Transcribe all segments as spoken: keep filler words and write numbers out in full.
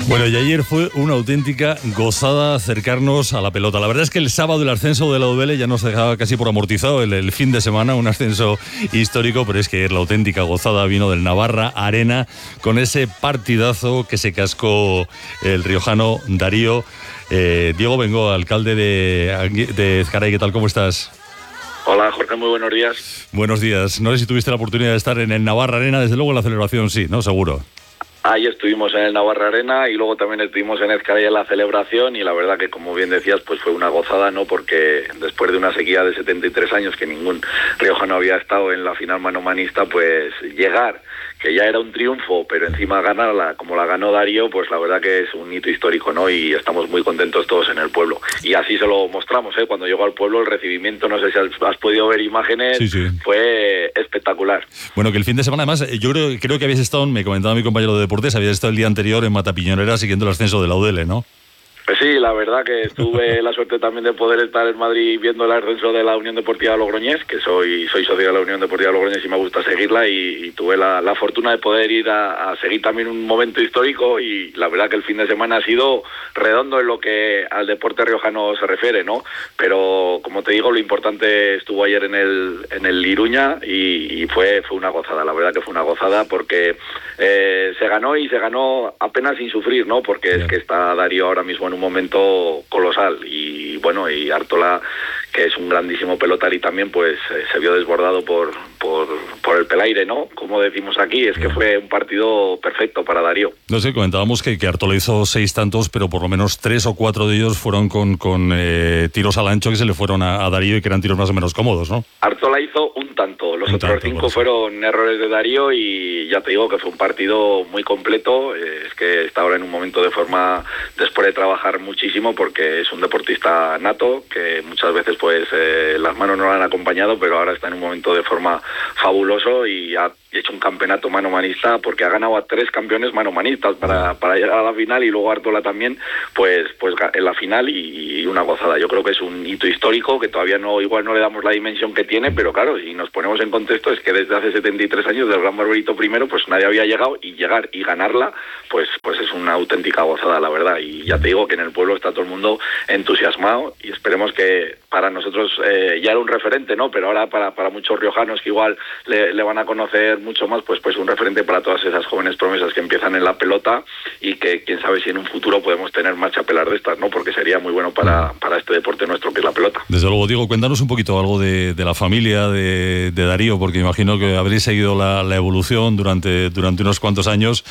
Bueno, y ayer fue una auténtica gozada acercarnos a la pelota. La verdad es que el sábado el ascenso de la U D L ya nos dejaba casi por amortizado el, el fin de semana, un ascenso histórico, pero es que la auténtica gozada vino del Navarra Arena con ese partidazo que se cascó el riojano Darío. Eh, Diego Bengoa, alcalde de, de Ezcaray, ¿qué tal? ¿Cómo estás? Hola Jorge, muy buenos días. Buenos días. No sé si tuviste la oportunidad de estar en el Navarra Arena, desde luego la celebración sí, ¿no? Seguro. Ahí estuvimos en el Navarra Arena y luego también estuvimos en Ezcaray en la celebración y la verdad que, como bien decías, pues fue una gozada, ¿no? Porque después de una sequía de setenta y tres años que ningún riojano había estado en la final manomanista, pues llegar, que ya era un triunfo, pero encima ganarla como la ganó Darío, pues la verdad que es un hito histórico, ¿no? Y estamos muy contentos todos en el pueblo. Y así se lo mostramos, ¿eh? Cuando llegó al pueblo el recibimiento, no sé si has podido ver imágenes, sí, sí. Fue espectacular. Bueno, que el fin de semana, además, yo creo, creo que habéis estado, me comentaba mi compañero de deportes, habías estado el día anterior en Matapiñonera siguiendo el ascenso de la U D L, ¿no? Pues sí, la verdad que tuve la suerte también de poder estar en Madrid viendo el ascenso de la Unión Deportiva Logroñés, que soy soy socio de la Unión Deportiva Logroñés y me gusta seguirla, y, y tuve la, la fortuna de poder ir a, a seguir también un momento histórico, y la verdad que el fin de semana ha sido redondo en lo que al deporte riojano se refiere, ¿no? Pero como te digo, lo importante estuvo ayer en el en el Iruña y, y fue fue una gozada, la verdad que fue una gozada porque eh, se ganó y se ganó apenas sin sufrir, ¿no? Porque yeah. es que está Darío ahora mismo en un momento colosal y bueno, y Artola, que es un grandísimo pelotari también, pues eh, se vio desbordado por, por por el pelaire, ¿no? Como decimos aquí, es que fue un partido perfecto para Darío. No sé, comentábamos que, que Artola hizo seis tantos, pero por lo menos tres o cuatro de ellos fueron con, con eh, tiros al ancho que se le fueron a, a Darío y que eran tiros más o menos cómodos, ¿no? Artola hizo un tanto, los un otros tanto, cinco fueron errores de Darío y ya te digo que fue un partido muy completo. Eh, es que está ahora en un momento de forma después de trabajar muchísimo porque es un deportista nato que muchas veces pues eh, las manos no lo han acompañado, pero ahora está en un momento de forma fabuloso y ha hecho un campeonato manomanista porque ha ganado a tres campeones manomanistas para, para llegar a la final, y luego Artola también pues pues en la final y, y una gozada. Yo creo que es un hito histórico que todavía no igual no le damos la dimensión que tiene, pero claro, si nos ponemos en contexto es que desde hace setenta y tres años del Gran Barberito primero pues nadie había llegado, y llegar y ganarla pues pues es una auténtica gozada, la verdad. Y ya te digo que en el pueblo está todo el mundo entusiasmado y esperemos que para nosotros eh, ya era un referente, ¿no? Pero ahora para, para muchos riojanos que igual le, le van a conocer mucho más, pues pues un referente para todas esas jóvenes promesas que empiezan en la pelota y que quién sabe si en un futuro podemos tener más chapelas de estas, ¿no? Porque sería muy bueno para, para este deporte nuestro que es la pelota. Desde luego, Diego, cuéntanos un poquito algo de, de la familia de, de Darío, porque imagino que habréis seguido la, la evolución durante, durante unos cuantos años.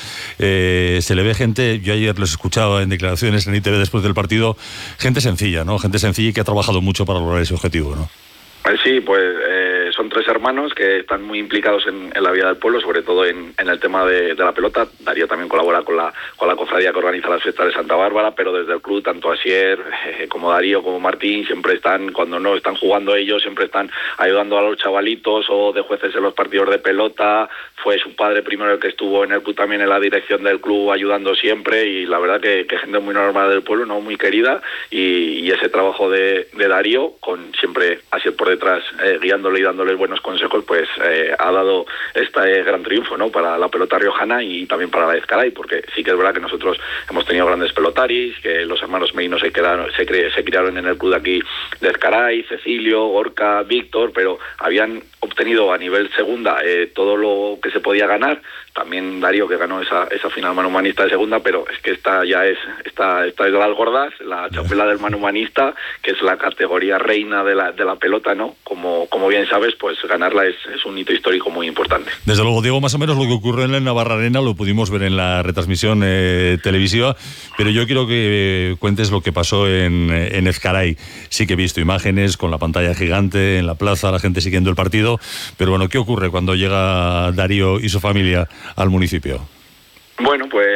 Eh, se le ve gente, yo ayer los escuchaba en declaraciones en I T V después del partido, gente sencilla, ¿no? Gente sencilla y que ha trabajado mucho para lograr ese objetivo, ¿no? Sí, pues eh, son tres hermanos que están muy implicados en, en la vida del pueblo, sobre todo en, en el tema de, de la pelota. Darío también colabora con la con la cofradía que organiza las fiestas de Santa Bárbara, pero desde el club, tanto Asier eh, como Darío como Martín, siempre están, cuando no están jugando ellos, siempre están ayudando a los chavalitos o de jueces en los partidos de pelota. Fue su padre primero el que estuvo en el club, también en la dirección del club, ayudando siempre, y la verdad que, que gente muy normal del pueblo, no muy querida, y, y ese trabajo de, de Darío, con siempre Asier por detrás, eh, guiándole y dándole buenos consejos, pues eh, ha dado este gran triunfo, ¿no? Para la pelota riojana y también para la de Ezcaray, porque sí que es verdad que nosotros hemos tenido grandes pelotaris, que los hermanos Merino se, quedaron, se, cre, se criaron en el club de aquí de Ezcaray, Cecilio, Gorka, Víctor, pero habían obtenido a nivel segunda eh, todo lo que se podía ganar. También Darío, que ganó esa esa final manomanista de segunda, pero es que esta ya es esta esta es las gordas, la chapela del manomanista, que es la categoría reina de la de la pelota, ¿no? Como como bien sabes, pues ganarla es, es un hito histórico muy importante. Desde luego, Diego, más o menos lo que ocurrió en la Navarra Arena lo pudimos ver en la retransmisión eh, televisiva, pero yo quiero que cuentes lo que pasó en, en Ezcaray. Sí que he visto imágenes con la pantalla gigante en la plaza, la gente siguiendo el partido, pero bueno, ¿qué ocurre cuando llega Darío y su familia al municipio? Bueno, pues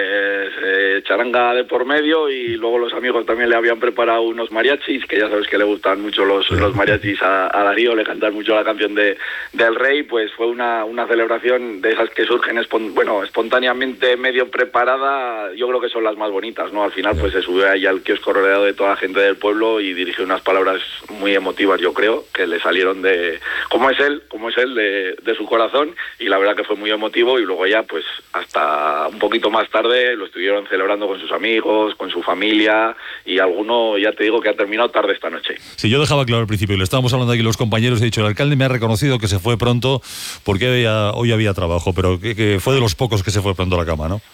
eh, charanga de por medio, y luego los amigos también le habían preparado unos mariachis, que ya sabes que le gustan mucho los, los mariachis a, a Darío, le cantan mucho la canción de del Rey. Pues fue una, una celebración de esas que surgen espon, bueno, espontáneamente, medio preparada. Yo creo que son las más bonitas, ¿no? Al final pues se subió ahí al kiosco rodeado de toda la gente del pueblo y dirigió unas palabras muy emotivas, yo creo, que le salieron de, como es él, como es él, de, de su corazón, y la verdad que fue muy emotivo. Y luego ya pues hasta un poco poquito más tarde lo estuvieron celebrando con sus amigos, con su familia, y alguno, ya te digo, que ha terminado tarde esta noche. Sí, yo dejaba claro al principio, y lo estábamos hablando aquí los compañeros, he dicho, el alcalde me ha reconocido que se fue pronto porque había, hoy había trabajo, pero que, que fue de los pocos que se fue pronto a la cama, ¿no?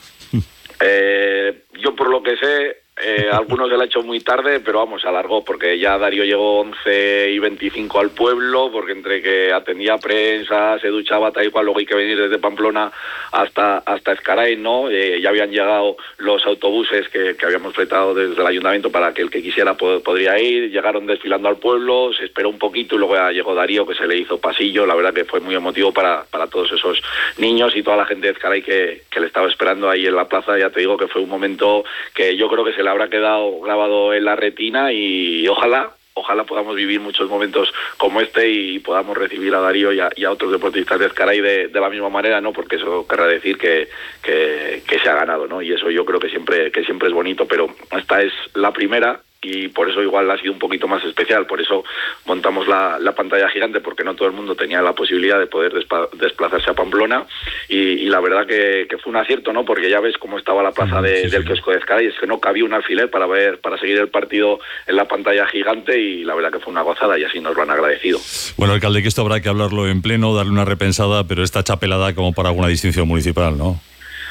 Eh, yo por lo que sé, eh, algunos se lo ha hecho muy tarde, pero vamos, se alargó, porque ya Darío llegó once y veinticinco al pueblo, porque entre que atendía prensa, se duchaba tal y cual, luego hay que venir desde Pamplona hasta hasta Ezcaray, ¿no? Eh, ya habían llegado los autobuses que, que habíamos fletado desde el ayuntamiento para que el que quisiera pod- podría ir, llegaron desfilando al pueblo, se esperó un poquito y luego ya llegó Darío, que se le hizo pasillo. La verdad que fue muy emotivo para, para todos esos niños y toda la gente de Ezcaray que, que le estaba esperando ahí en la plaza. Ya te digo que fue un momento que yo creo que se le habrá quedado grabado en la retina, y ojalá ojalá podamos vivir muchos momentos como este y podamos recibir a Darío y a, y a otros deportistas de Ezcaray de, de la misma manera, ¿no? Porque eso querrá decir que, que, que se ha ganado, ¿no? Y eso yo creo que siempre que siempre es bonito, pero esta es la primera y por eso igual ha sido un poquito más especial. Por eso montamos la, la pantalla gigante, porque no todo el mundo tenía la posibilidad de poder despa- desplazarse a Pamplona, y, y la verdad que, que fue un acierto, ¿no? Porque ya ves cómo estaba la plaza de, sí, sí. del kiosco de Ezcaray, es que no cabía un alfiler para ver para seguir el partido en la pantalla gigante, y la verdad que fue una gozada, y así nos lo han agradecido. Bueno, alcalde, que esto habrá que hablarlo en pleno, darle una repensada, pero esta chapelada como para alguna distinción municipal, ¿no?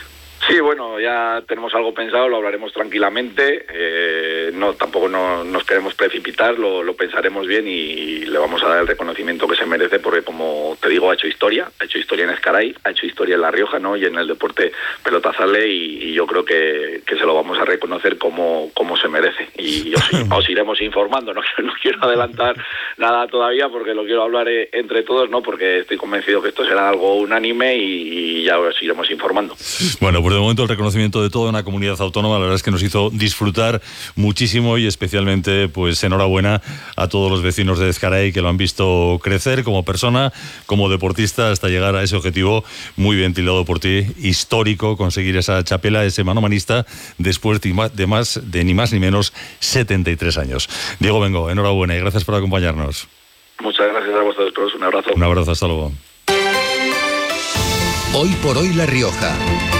Sí, bueno, ya tenemos algo pensado, lo hablaremos tranquilamente, eh, no tampoco no, nos queremos precipitar, lo, lo pensaremos bien y le vamos a dar el reconocimiento que se merece, porque como te digo, ha hecho historia, ha hecho historia en Ezcaray, ha hecho historia en La Rioja, ¿no? Y en el deporte pelotazale, y, y yo creo que, que se lo vamos a reconocer como, como se merece, y os, os iremos informando. No, no quiero adelantar nada todavía porque lo quiero hablar eh, entre todos, ¿no? Porque estoy convencido que esto será algo unánime y, y ya os iremos informando. Bueno, pues de momento el reconocimiento de toda una comunidad autónoma, la verdad es que nos hizo disfrutar muchísimo, y especialmente pues enhorabuena a todos los vecinos de Ezcaray que lo han visto crecer como persona, como deportista, hasta llegar a ese objetivo muy ventilado por ti, histórico, conseguir esa chapela, ese manomanista, después de más, de más de ni más ni menos setenta y tres años. Diego Bengo, enhorabuena y gracias por acompañarnos. Muchas gracias a vosotros, un abrazo. Un abrazo, hasta luego. Hoy por hoy La Rioja.